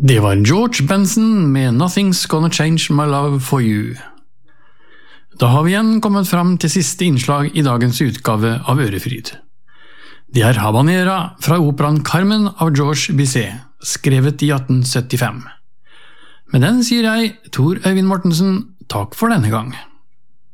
Det var George Benson med Nothing's Gonna Change My Love For You. Da har vi igjen kommet fram til siste innslag i dagens utgave av Ørefryd. Det er Habanera fra operaen Carmen av Georges Bizet, skrevet i 1875. Med den sier jeg, Tor Øyvind Mortensen, takk for denne gang.